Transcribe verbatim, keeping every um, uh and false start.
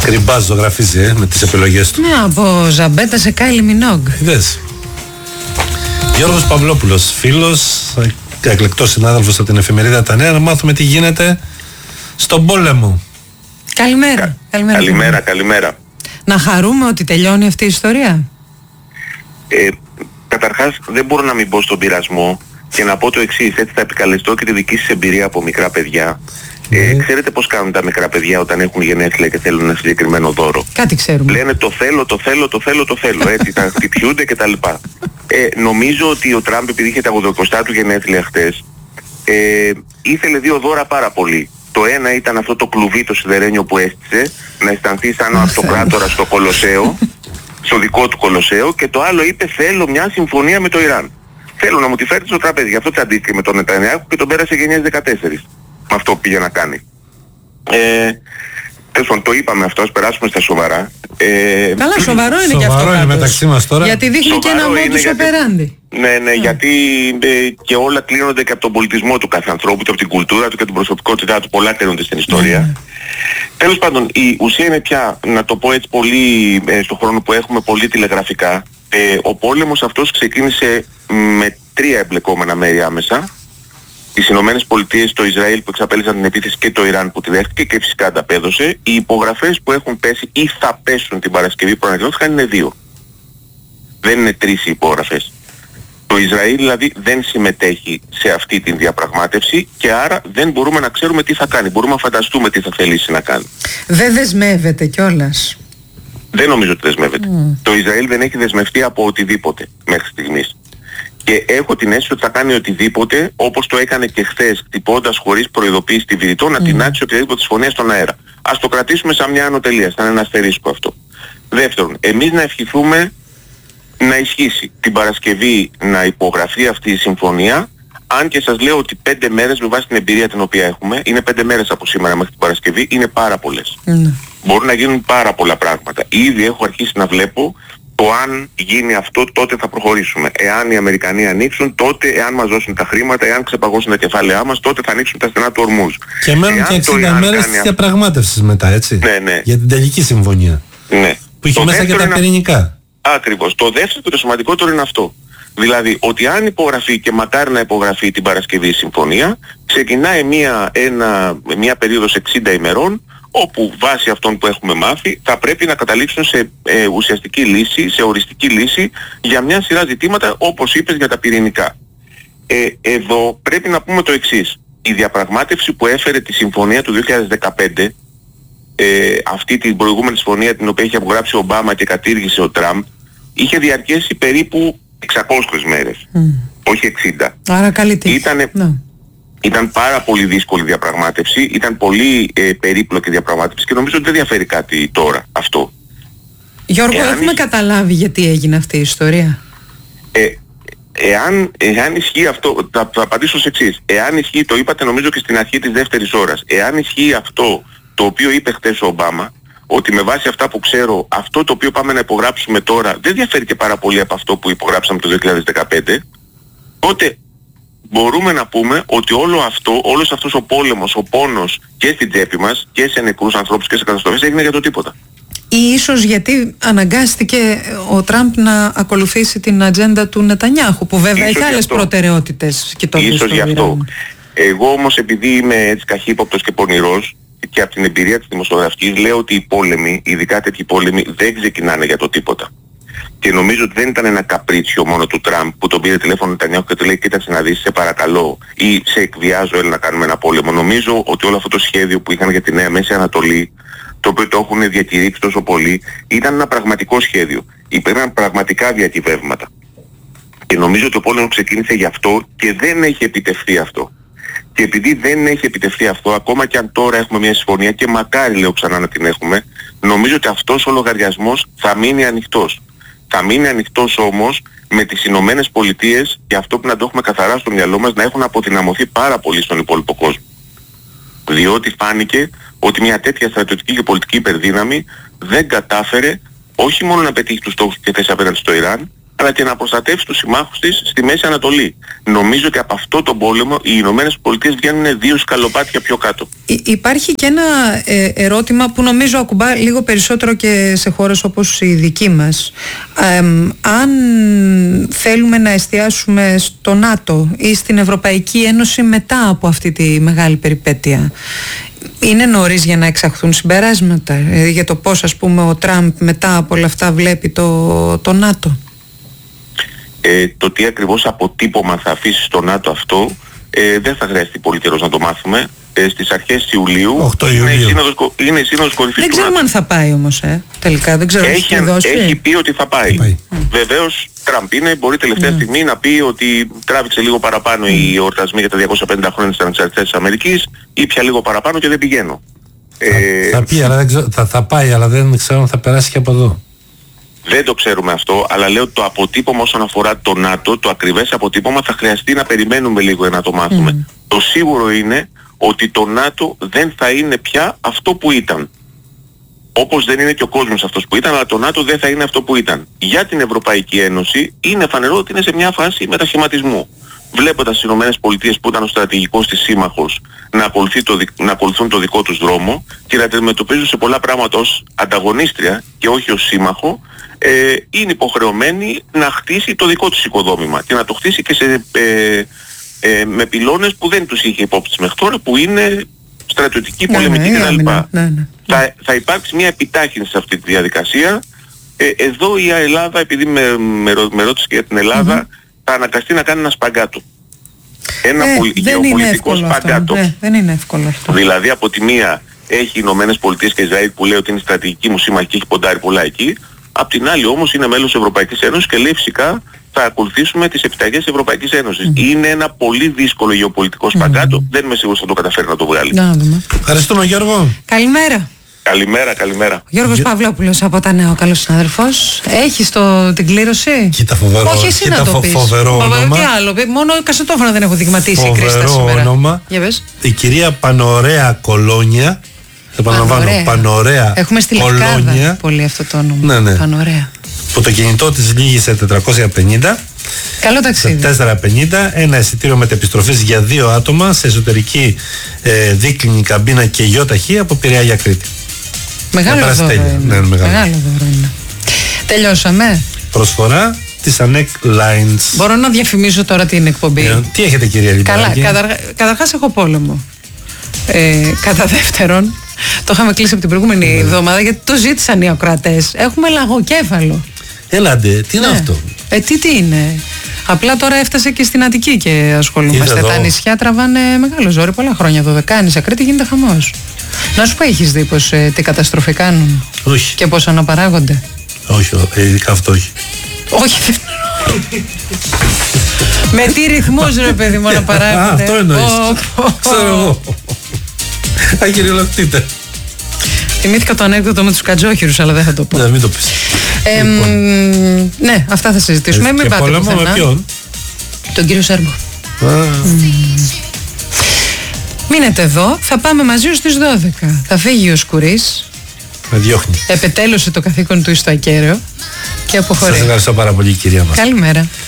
Κρυμπάς ζωγραφίζει ε, με τις επιλογές του. Ναι, από Ζαμπέτα σε Κάιλι Μινόγκ. Είδες. Γιώργος Παυλόπουλος, φίλος, εκλεκτός συνάδελφος από την εφημερίδα Τα Νέα, να μάθουμε τι γίνεται στον πόλεμο. Καλημέρα. Κα... Καλημέρα, καλημέρα, καλημέρα. Να χαρούμε ότι τελειώνει αυτή η ιστορία. Ε, καταρχάς δεν μπορώ να μην πω στον πειρασμό και να πω το εξής, έτσι θα επικαλεστώ και τη δική σας εμπειρία από μικρά παιδιά. Ε, mm. Ξέρετε πώς κάνουν τα μικρά παιδιά όταν έχουν γενέθλια και θέλουν ένα συγκεκριμένο δώρο? Κάτι ξέρουμε. Λένε το θέλω, το θέλω, το θέλω, το θέλω. Έτσι θα χτυπιούνται κτλ. Ε, νομίζω ότι ο Τραμπ, επειδή είχε τα ογδοηκοστά του γενέθλια χτες, ε, ήθελε δύο δώρα πάρα πολύ. Το ένα ήταν αυτό το κλουβί το σιδερένιο που έστησε, να αισθανθεί σαν ο αυτοκράτορας στο Κολοσσέο, στο δικό του Κολοσσέο, και το άλλο είπε θέλω μια συμφωνία με το Ιράν. Θέλω να μου τη φέρετε στο τραπέζι. Γι' αυτό τσαντίστηκε με τον Νετανιάχου και τον πέρασε γενιές δεκατέσσερα. Με αυτό που πήγε να κάνει. Ε, τέλος, το είπαμε αυτό, ας περάσουμε στα σοβαρά. Ε, Καλά, σοβαρό είναι και αυτό. Σοβαρό είναι μεταξύ μας τώρα. Γιατί δείχνει και ένα modus operandi. Ναι, ναι, mm. γιατί ε, και όλα κλείνονται και από τον πολιτισμό του κάθε ανθρώπου και από την κουλτούρα του και την προσωπικότητά του. Πολλά κλείνονται στην ιστορία. Mm. Τέλος πάντων, η ουσία είναι πια, να το πω έτσι πολύ, ε, στον χρόνο που έχουμε, πολύ τηλεγραφικά. Ε, ο πόλεμος αυτός ξεκίνησε με τρία εμπλεκόμενα μέρη άμεσα. Τις Ηνωμένες Πολιτείες, το Ισραήλ που εξαπέλυσαν την επίθεση και το Ιράν που τη δέχτηκε και φυσικά ανταπέδωσε. Οι υπογραφές που έχουν πέσει ή θα πέσουν την Παρασκευή που ανακοινώθηκαν είναι δύο. Δεν είναι τρεις οι υπογραφές. Το Ισραήλ δηλαδή δεν συμμετέχει σε αυτή την διαπραγμάτευση και άρα δεν μπορούμε να ξέρουμε τι θα κάνει. Μπορούμε να φανταστούμε τι θα θελήσει να κάνει. Δεν δεσμεύεται κιόλας. Δεν νομίζω ότι δεσμεύεται. Mm. Το Ισραήλ δεν έχει δεσμευτεί από οτιδήποτε μέχρι στιγμής. Και έχω την αίσθηση ότι θα κάνει οτιδήποτε, όπως το έκανε και χθες, χτυπώντας χωρίς προειδοποίηση τη Βηρητό, να mm. τεινάξει οτιδήποτε συμφωνία στον αέρα. Ας το κρατήσουμε σαν μια ανωτελεία, σαν ένα αστερίσκο αυτό. Δεύτερον, εμείς να ευχηθούμε να ισχύσει την Παρασκευή να υπογραφεί αυτή η συμφωνία, αν και σας λέω ότι πέντε μέρες με βάση την εμπειρία την οποία έχουμε, είναι πέντε μέρες από σήμερα μέχρι την Παρασκευή, είναι πάρα πολλές. Mm. Μπορούν να γίνουν πάρα πολλά πράγματα. Ήδη έχω αρχίσει να βλέπω το αν γίνει αυτό, τότε θα προχωρήσουμε. Εάν οι Αμερικανοί ανοίξουν, τότε εάν μας δώσουν τα χρήματα, εάν ξεπαγώσουν τα κεφάλαιά μας, τότε θα ανοίξουν τα στενά του Ορμούζ. Και μένουν εάν και εξήντα μέρες της διαπραγμάτευσης μετά, έτσι. Ναι, ναι. Για την τελική συμφωνία. Ναι. Που είχε μέσα και τα πυρηνικά. Ακριβώς. Το δεύτερο και το σημαντικότερο είναι αυτό. Δηλαδή ότι αν υπογραφεί και μακάρι να υπογραφεί την Παρασκευή η συμφωνία, ξεκινάει μια, ένα, μια περίοδος εξήντα ημερών, όπου βάσει αυτών που έχουμε μάθει θα πρέπει να καταλήξουν σε ε, ουσιαστική λύση, σε οριστική λύση για μια σειρά ζητήματα, όπως είπες, για τα πυρηνικά. Ε, εδώ πρέπει να πούμε το εξής. Η διαπραγμάτευση που έφερε τη συμφωνία του δύο χιλιάδες δεκαπέντε, ε, αυτή την προηγούμενη συμφωνία την οποία είχε απογράψει ο Ομπάμα και κατήργησε ο Τραμπ, είχε διαρκέσει περίπου εξακόσιες μέρες, mm. όχι εξήντα. Άρα καλή τύχη. Ήτανε, no. Ήταν πάρα πολύ δύσκολη διαπραγμάτευση, ήταν πολύ ε, περίπλοκη διαπραγμάτευση και νομίζω ότι δεν διαφέρει κάτι τώρα αυτό. Γιώργο, εάν έχουμε ισχύ... καταλάβει γιατί έγινε αυτή η ιστορία. Ε, εάν, εάν ισχύει αυτό, θα, θα απαντήσω σε εξής. Εάν ισχύει, το είπατε νομίζω και στην αρχή της δεύτερης ώρας, εάν ισχύει αυτό το οποίο είπε χτες ο Ομπάμα, ότι με βάση αυτά που ξέρω, αυτό το οποίο πάμε να υπογράψουμε τώρα δεν διαφέρει και πάρα πολύ από αυτό που υπογράψαμε το δύο χιλιάδες δεκαπέντε, τότε μπορούμε να πούμε ότι όλο αυτό, όλος αυτός ο πόλεμος, ο πόνος και στην τσέπη μας και σε νεκρούς ανθρώπους και σε καταστροφές έγινε για το τίποτα. Ή ίσως γιατί αναγκάστηκε ο Τραμπ να ακολουθήσει την ατζέντα του Νετανιάχου, που βέβαια ίσως έχει άλλες αυτο. Και το ίσως γι' αυτό. Εγώ όμως, επειδή είμαι έτσι καχύποπτος και πονηρός και από την εμπειρία της δημοσιογραφικής, λέω ότι οι πόλεμοι, ειδικά τέτοιοι πόλεμοι, δεν ξεκινάνε για το τίποτα. Και νομίζω ότι δεν ήταν ένα καπρίτσιο μόνο του Τραμπ που τον πήρε τηλέφωνο Νετανιάχου και του λέει κοίταξε να δεις, σε παρακαλώ, ή σε εκβιάζω, έλα να κάνουμε ένα πόλεμο. Νομίζω ότι όλο αυτό το σχέδιο που είχαν για τη Νέα Μέση Ανατολή, το οποίο το έχουν διακηρύξει τόσο πολύ, ήταν ένα πραγματικό σχέδιο. Υπήρχαν πραγματικά διακυβεύματα. Και νομίζω ότι ο πόλεμος ξεκίνησε γι' αυτό και δεν έχει επιτευχθεί αυτό. Και επειδή δεν έχει επιτευχθεί αυτό, ακόμα και αν τώρα έχουμε μια συμφωνία και μακάρι λέω ξανά να την έχουμε, νομίζω ότι αυτός ο λογαριασμός θα μείνει ανοιχτός. Θα μείνει ανοιχτός όμως με τις Ηνωμένες Πολιτείες, και αυτό που να το έχουμε καθαρά στο μυαλό μας, να έχουν αποδυναμωθεί πάρα πολύ στον υπόλοιπο κόσμο. Διότι φάνηκε ότι μια τέτοια στρατιωτική και πολιτική υπερδύναμη δεν κατάφερε όχι μόνο να πετύχει τους στόχους και θέσει απέναντι στο Ιράν, αλλά και να προστατεύσει τους συμμάχους της στη Μέση Ανατολή. Νομίζω ότι από αυτό τον πόλεμο οι Ηνωμένες Πολιτείες βγαίνουν δύο σκαλοπάτια πιο κάτω. Υ- υπάρχει και ένα ε, ερώτημα που νομίζω ακουμπά λίγο περισσότερο και σε χώρες όπως η δική μας. Ε, αν θέλουμε να εστιάσουμε στο ΝΑΤΟ ή στην Ευρωπαϊκή Ένωση μετά από αυτή τη μεγάλη περιπέτεια, είναι νωρίς για να εξαχθούν συμπεράσματα ε, για το πώς, ας πούμε, ο Τραμπ μετά από όλα αυτά βλέπει το, το ΝΑΤΟ? Ε, το τι ακριβώς αποτύπωμα θα αφήσει στο ΝΑΤΟ αυτό ε, δεν θα χρειαστεί πολύ καιρός να το μάθουμε. Ε, στις αρχές Ιουλίου είναι η σύνοδος, είναι η σύνοδος κορυφής δεν του ξέρουμε ΝΑΤΟ. αν θα πάει όμως, ε, τελικά δεν ξέρω. Έχει, έχει πει ότι θα πάει. πάει. Mm. Βεβαίως Τραμπ είναι, μπορεί τελευταία mm. στιγμή να πει ότι τράβηξε λίγο παραπάνω mm. οι εορτασμοί για τα διακόσια πενήντα χρόνια της ανεξαρτησίας της Αμερικής, ή πια λίγο παραπάνω και δεν πηγαίνω. Θα, ε, θα, πει, αλλά δεν ξέρω, θα, θα πάει, αλλά δεν ξέρω αν θα περάσει και από εδώ. Δεν το ξέρουμε αυτό, αλλά λέω ότι το αποτύπωμα όσον αφορά το ΝΑΤΟ, το ακριβές αποτύπωμα, θα χρειαστεί να περιμένουμε λίγο για να το μάθουμε. Mm. Το σίγουρο είναι ότι το ΝΑΤΟ δεν θα είναι πια αυτό που ήταν. Όπως δεν είναι και ο κόσμος αυτός που ήταν, αλλά το ΝΑΤΟ δεν θα είναι αυτό που ήταν. Για την Ευρωπαϊκή Ένωση είναι φανερό ότι είναι σε μια φάση μετασχηματισμού. Βλέποντας τις Ηνωμένες Πολιτείες που ήταν ο στρατηγικός της σύμμαχος να, ακολουθεί το, να ακολουθούν το δικό τους δρόμο και να αντιμετωπίζουν σε πολλά πράγματα ως ανταγωνίστρια και όχι ως σύμμαχο, ε, είναι υποχρεωμένη να χτίσει το δικό της οικοδόμημα και να το χτίσει και σε, ε, ε, με πυλώνες που δεν τους είχε υπόψη μέχρι τώρα, που είναι στρατιωτική, πολεμική ναι, κτλ. Ναι, ναι, ναι. Θα, θα υπάρξει μια επιτάχυνση σε αυτή τη διαδικασία. Ε, εδώ η Ελλάδα, επειδή με, με, με ρώτησε και για την Ελλάδα, mm-hmm. θα αναγκαστεί να κάνει ένα σπαγκάτο. Ένα ε, πολι, γεωπολιτικό σπαγκάτο. Ναι, δεν είναι εύκολο αυτό. Δηλαδή από τη μία έχει οι Ηνωμένες Πολιτείες και Ισραήλ που λέει ότι είναι στρατηγική μου σύμμαχη και έχει ποντάρει πολλά εκεί. Απ' την άλλη όμως είναι μέλος της Ευρωπαϊκής Ένωσης και λέει φυσικά θα ακολουθήσουμε τις επιταγές της Ευρωπαϊκής Ένωσης. Mm. Είναι ένα πολύ δύσκολο γεωπολιτικό σπαγκάτο. Mm. Δεν είμαι σίγουρος θα το καταφέρει να το βγάλει. Να δούμε. Ευχαριστούμε, Γιώργο. Καλημέρα. Καλημέρα, καλημέρα. Ο Γιώργος Γε... Παυλόπουλος από τα Νέα, ο καλός συνάδελφος. Έχεις το, την κλήρωση? Κοίτα φοβερό. Όχι, εσύ Κοίτα να το πεις. Φοβερό όνομα. Τι άλλο, μόνο κασετόφωνο δεν έχω δειγματίσει η Κρίστα σήμερα. Φοβερό όνομα. Η κυρία Πανωρέα Κολόνια. Επαναλαμβάνω, Πανωρέα. Έχουμε στη Λευκάδα πολύ αυτό το όνομα. Ναι, ναι. Πανωρέα. Που το κινητό της λήγει σε τετρακόσια πενήντα. Καλό ταξίδι. τετρακόσια πενήντα, ένα εισιτήριο μετεπιστροφής για δύο άτομα σε εσωτερική ε, δίκλινη καμπίνα και γιοταχή από Πειραιά για Κρήτη. Μεγάλο δώρο είναι. Ναι, μεγάλο. Μεγάλο δώρο είναι. Τελειώσαμε. Προσφορά της Ανεκ Lines. Μπορώ να διαφημίσω τώρα την εκπομπή? Ε, τι έχετε, κυρία Λιμπεράκη? Καλά, καταρχά, καταρχάς έχω πόλεμο. Ε, κατά δεύτερον, το είχαμε κλείσει από την προηγούμενη εβδομάδα γιατί το ζήτησαν οι ακροατές. Έχουμε λαγοκέφαλο. Έλαντε, τι είναι ναι. αυτό? Ε, τι, τι είναι. Απλά τώρα έφτασε και στην Αττική και ασχολούμαστε. Τα νησιά τραβάνε μεγάλο ζόρι πολλά χρόνια. Δωδεκάνησα, Κρήτη γίνεται χαμός. Να σου πω, έχεις δει πως ε, τι καταστροφή κάνουν? Όχι. Και πως αναπαράγονται? Όχι, ειδικά αυτό όχι. Όχι. Με τι ρυθμούς, ρε παιδί μου, αναπαράγονται? Αυτό εννοείς. Ξέρω εγώ. Αγυριολακτείτε. Θυμήθηκα το ανέκδοτο με τους κατζόχυρους, αλλά δεν θα το πω. Ναι, μην το πεις. Ε, λοιπόν. Ναι, αυτά θα συζητήσουμε. Ε, μην και πάτε πόλεμο πουθενά. με ποιον? Τον κύριο Σέρμπο. Mm. Μείνετε εδώ, θα πάμε μαζί ως τις δώδεκα. Θα φύγει ο Σκουρής. Με διώχνει. Επετέλωσε το καθήκον του στο ακέραιο και αποχωρεί. Σας ευχαριστώ πάρα πολύ, κυρία μας. Καλημέρα.